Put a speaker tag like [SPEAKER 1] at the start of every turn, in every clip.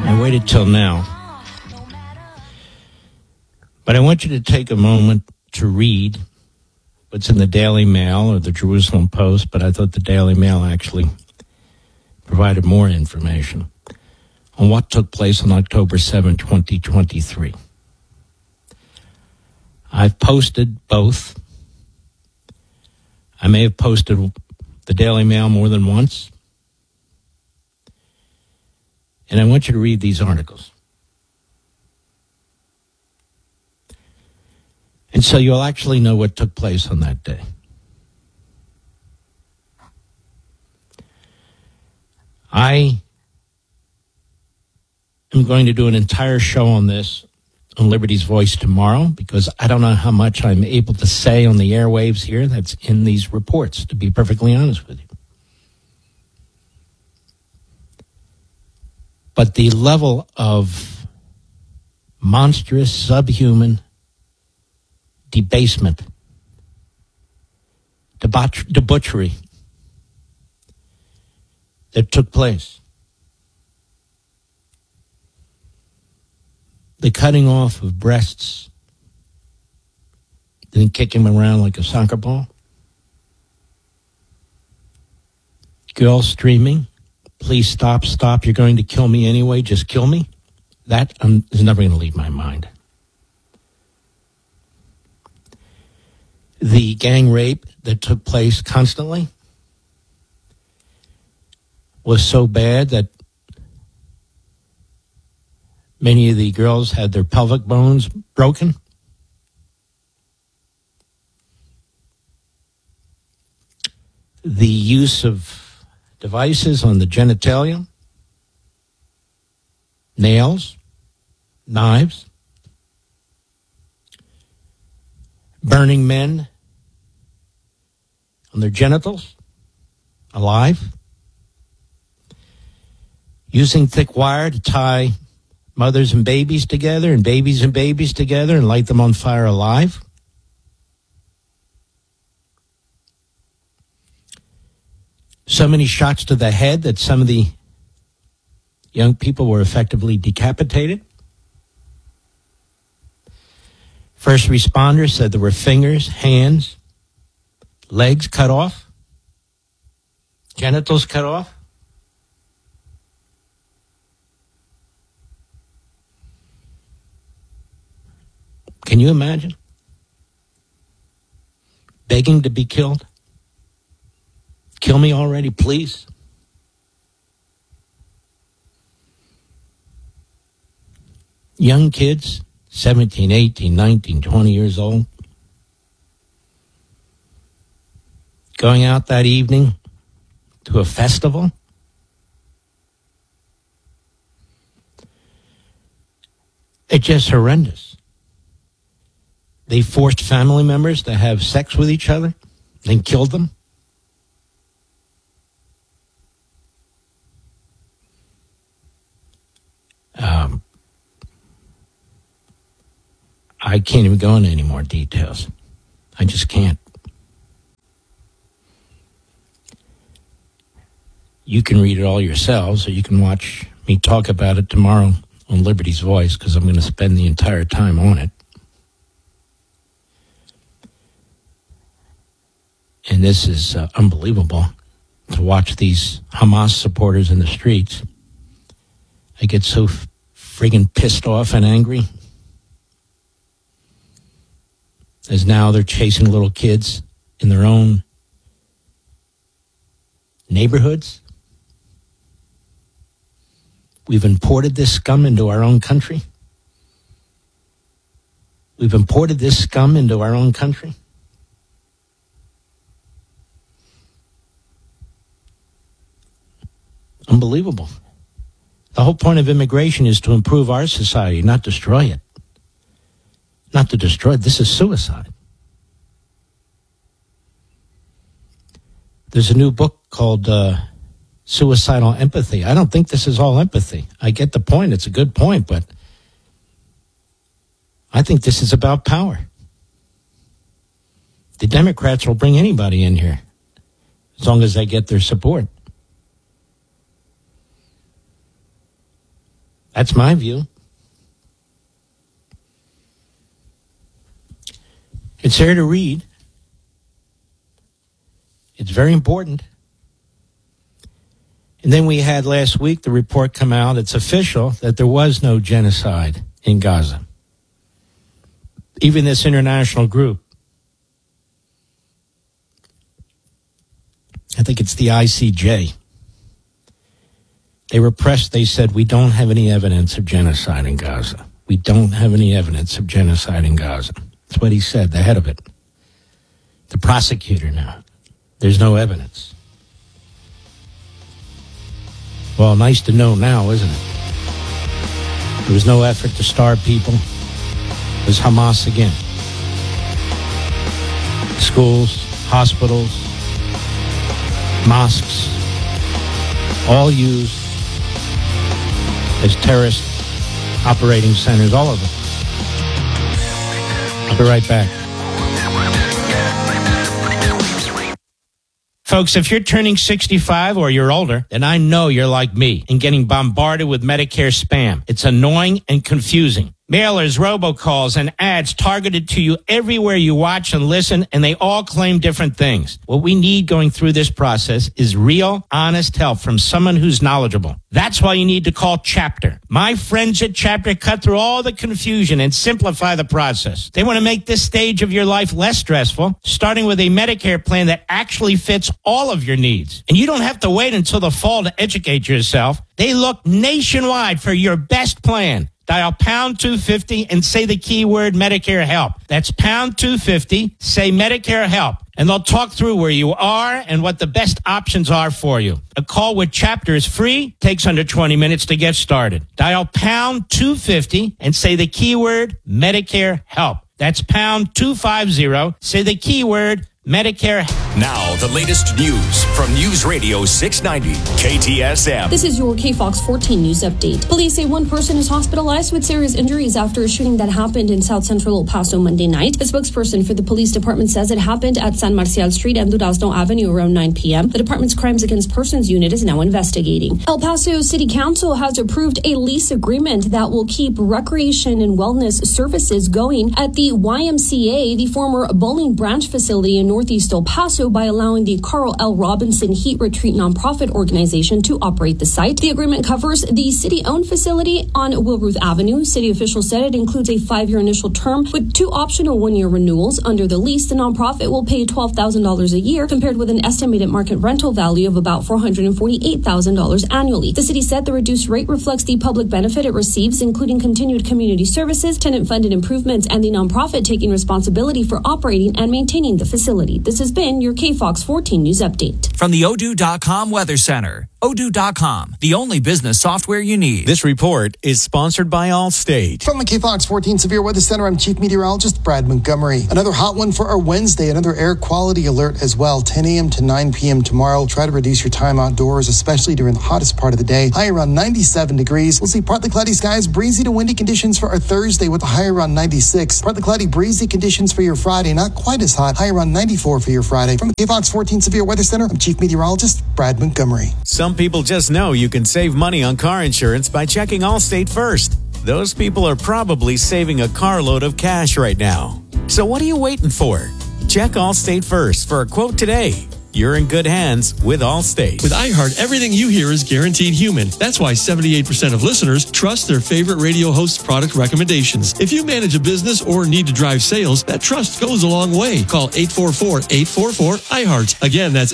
[SPEAKER 1] I waited till now. But I want you to take a moment to read what's in the Daily Mail or the Jerusalem Post, but I thought the Daily Mail actually provided more information on what took place on October 7, 2023. I've posted both. I may have posted the Daily Mail more than once. And I want you to read these articles. And so you'll actually know what took place on that day. I am going to do an entire show on this on Liberty's Voice tomorrow because I don't know how much I'm able to say on the airwaves here that's in these reports, to be perfectly honest with you. But the level of monstrous, subhuman debasement, debauchery that took place, the cutting off of breasts, then kicking them around like a soccer ball, girls screaming, "Please stop, stop, you're going to kill me anyway, just kill me." That is never going to leave my mind. The gang rape that took place constantly was so bad that many of the girls had their pelvic bones broken. The use of devices on the genitalia, nails, knives, burning men on their genitals, alive, using thick wire to tie mothers and babies together and babies together and light them on fire alive. So many shots to the head that some of the young people were effectively decapitated. First responders said there were fingers, hands, legs cut off, genitals cut off. Can you imagine? Begging to be killed? Kill me already, please. Young kids, 17, 18, 19, 20 years old, going out that evening to a festival. It's just horrendous. They forced family members to have sex with each other and killed them. I can't even go into any more details. I just can't. You can read it all yourselves, or you can watch me talk about it tomorrow on Liberty's Voice, because I'm going to spend the entire time on it. And this is unbelievable to watch these Hamas supporters in the streets. I get so friggin' pissed off and angry. As now they're chasing little kids in their own neighborhoods. We've imported this scum into our own country. We've imported this scum into our own country. Unbelievable. The whole point of immigration is to improve our society, not destroy it. Not to destroy it. This is suicide. There's a new book called Suicidal Empathy. I don't think this is all empathy. I get the point. It's a good point, but I think this is about power. The Democrats will bring anybody in here as long as they get their support. That's my view. It's there to read. It's very important. And then we had last week the report come out, it's official, that there was no genocide in Gaza. Even this international group, I think it's the ICJ, they were pressed, they said, we don't have any evidence of genocide in Gaza. We don't have any evidence of genocide in Gaza. That's what he said, the head of it. The prosecutor now. There's no evidence. Well, nice to know now, isn't it? There was no effort to starve people. It was Hamas again. Schools, hospitals, mosques, all used as terrorist operating centers, all of them. I'll be right back. Folks, if you're turning 65 or you're older, then I know you're like me and getting bombarded with Medicare spam. It's annoying and confusing. Mailers, robocalls, and ads targeted to you everywhere you watch and listen, and they all claim different things. What we need going through this process is real, honest help from someone who's knowledgeable. That's why you need to call Chapter. My friends at Chapter cut through all the confusion and simplify the process. They want to make this stage of your life less stressful, starting with a Medicare plan that actually fits all of your needs. And you don't have to wait until the fall to educate yourself. They look nationwide for your best plan. Dial pound 250 and say the keyword Medicare help. That's pound 250, say Medicare help. And they'll talk through where you are and what the best options are for you. A call with Chapter is free, takes under 20 minutes to get started. Dial pound 250 and say the keyword Medicare help. That's pound 250, say the keyword Medicare.
[SPEAKER 2] Now, the latest news from News Radio 690 KTSM.
[SPEAKER 3] This is your KFOX 14 News Update. Police say one person is hospitalized with serious injuries after a shooting that happened in South Central El Paso Monday night. A spokesperson for the police department says it happened at San Marcial Street and Durazno Avenue around 9 p.m. The department's Crimes Against Persons unit is now investigating. El Paso City Council has approved a lease agreement that will keep recreation and wellness services going at the YMCA, the former Bowling Branch facility in Northeast El Paso, by allowing the Carl L. Robinson Heat Retreat nonprofit organization to operate the site. The agreement covers the city-owned facility on Wilruth Avenue. City officials said it includes a 5-year initial term with 2 optional 1-year renewals. Under the lease, the nonprofit will pay $12,000 a year, compared with an estimated market rental value of about $448,000 annually. The city said the reduced rate reflects the public benefit it receives, including continued community services, tenant-funded improvements, and the nonprofit taking responsibility for operating and maintaining the facility. This has been your KFOX 14 News Update.
[SPEAKER 4] From the Odoo.com Weather Center. Odoo.com, the only business software you need.
[SPEAKER 5] This report is sponsored by Allstate.
[SPEAKER 6] From the KFOX 14 Severe Weather Center, I'm Chief Meteorologist Brad Montgomery. Another hot one for our Wednesday, another air quality alert as well. 10 a.m. to 9 p.m. tomorrow. Try to reduce your time outdoors, especially during the hottest part of the day. High around 97 degrees. We'll see partly cloudy skies, breezy to windy conditions for our Thursday with a high around 96. Partly cloudy, breezy conditions for your Friday. Not quite as hot. High around 94 for your Friday. From the KFOX 14 Severe Weather Center, I'm Chief Meteorologist Brad Montgomery.
[SPEAKER 5] Some people just know you can save money on car insurance by checking Allstate first. Those people are probably saving a carload of cash right now. So what are you waiting for? Check Allstate first for a quote today. You're in good hands with Allstate.
[SPEAKER 7] With iHeart, everything you hear is guaranteed human. That's why 78% of listeners trust their favorite radio host's product recommendations. If you manage a business or need to drive sales, that trust goes a long way. Call 844-844-iHeart. Again, that's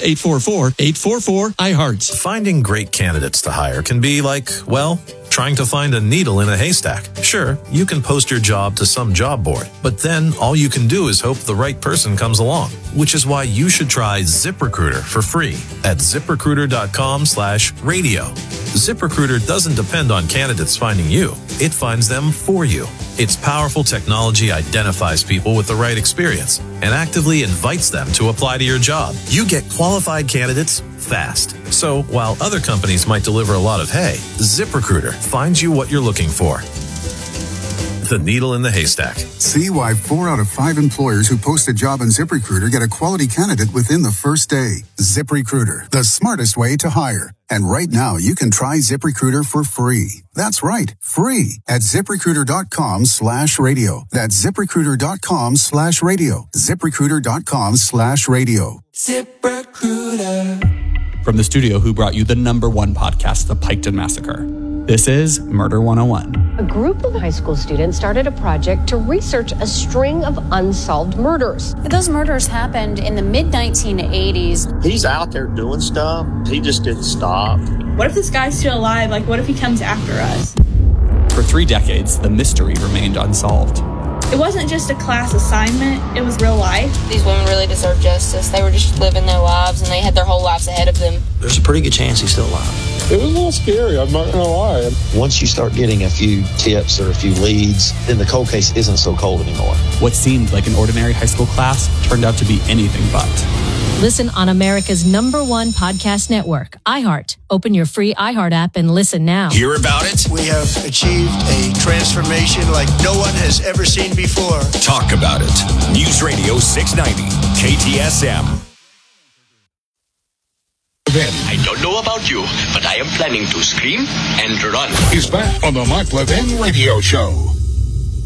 [SPEAKER 7] 844-844-iHeart.
[SPEAKER 8] Finding great candidates to hire can be like, well, trying to find a needle in a haystack. Sure, you can post your job to some job board, but then all you can do is hope the right person comes along, which is why you should try ZipRecruiter for free at ZipRecruiter.com/radio. ZipRecruiter doesn't depend on candidates finding you. It finds them for you. Its powerful technology identifies people with the right experience and actively invites them to apply to your job. You get qualified candidates fast. So while other companies might deliver a lot of hay, ZipRecruiter finds you what you're looking for. the needle in the haystack.
[SPEAKER 9] See why 4 out of 5 employers who post a job on ZipRecruiter get a quality candidate within the first day. ZipRecruiter, the smartest way to hire. And right now, you can try ZipRecruiter for free. That's right, free at ZipRecruiter.com/radio. That's ZipRecruiter.com/radio. ZipRecruiter.com/radio.
[SPEAKER 10] ZipRecruiter. From the studio who brought you the #1 podcast, The Piketon Massacre, this is Murder 101.
[SPEAKER 11] A group of high school students started a project to research a string of unsolved murders.
[SPEAKER 12] Those murders happened in the mid-1980s.
[SPEAKER 13] He's out there doing stuff. He just didn't stop.
[SPEAKER 14] What if this guy's still alive? Like, what if he comes after us?
[SPEAKER 10] For 3 decades, the mystery remained unsolved.
[SPEAKER 14] It wasn't just a class assignment, it was real life.
[SPEAKER 15] These women really deserve justice. They were just living their lives, and they had their whole lives ahead of them.
[SPEAKER 16] There's a pretty good chance he's still alive.
[SPEAKER 17] It was a little scary, I'm not going to lie.
[SPEAKER 16] Once you start getting a few tips or a few leads, then the cold case isn't so cold anymore.
[SPEAKER 10] What seemed like an ordinary high school class turned out to be anything but.
[SPEAKER 18] Listen on America's #1 podcast network, iHeart. Open your free iHeart app and listen now.
[SPEAKER 2] Hear about it?
[SPEAKER 19] We have achieved a transformation like no one has ever seen before.
[SPEAKER 2] Talk about it. News Radio 690, KTSM.
[SPEAKER 20] I don't know about you, but I am planning to scream and run.
[SPEAKER 21] He's back on the Mark Levin Radio Show.